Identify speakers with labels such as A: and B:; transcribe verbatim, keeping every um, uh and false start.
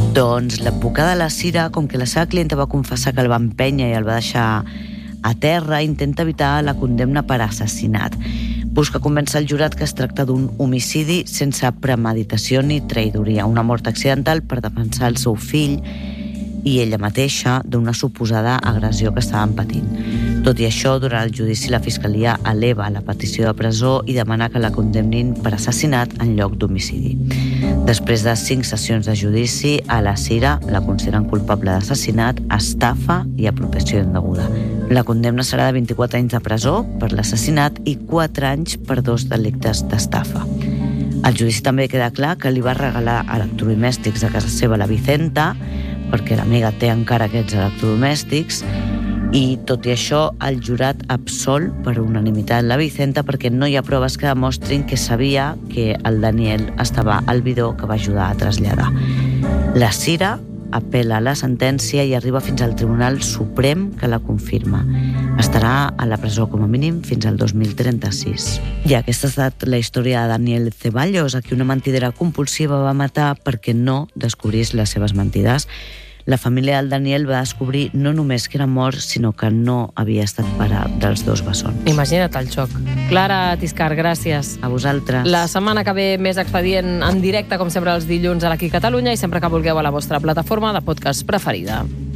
A: Doncs l'advocada de la Cira, com que la seva clienta va confessar que el va empènyer i el va deixar a terra, intenta evitar la condemna per assassinat. Busca convèncer el jurat que es tracta d'un homicidi sense premeditació ni traïdoria, una mort accidental per defensar el seu fill i ella mateixa d'una suposada agressió que estaven patint. Tot i això, durant el judici la Fiscalia eleva la petició de presó i demana que la condemnin per assassinat en lloc d'homicidi. Després de cinc sessions de judici, a la Cira la consideren culpable d'assassinat, estafa i apropiació indeguda. La condemna serà de vint-i-quatre anys de presó per l'assassinat i quatre anys per dos delictes d'estafa. Al judici també queda clar que li va regalar electrodomèstics a casa seva a la Vicenta, perquè l'amiga té encara aquests electrodomèstics, i tot i això el jurat absol per unanimitat la Vicenta perquè no hi ha proves que demostrin que sabia que el Daniel estava al bidó que va ajudar a traslladar. La Cira apel·la la sentència i arriba fins al Tribunal Suprem que la confirma. Estarà a la presó com a mínim fins al dos mil trenta-sis. I aquesta ha estat la història de Daniel Ceballos, a qui una mentidera compulsiva va matar perquè no descobrís les seves mentides. La família del Daniel va descobrir no només que era mort, sinó que no havia estat pare dels dos bessons.
B: Imagina't el xoc. Clara Tiscar, gràcies.
A: A vosaltres.
B: La setmana que ve més expedient en directe, com sempre, els dilluns a l'Aquí Catalunya i sempre que vulgueu a la vostra plataforma de podcast preferida.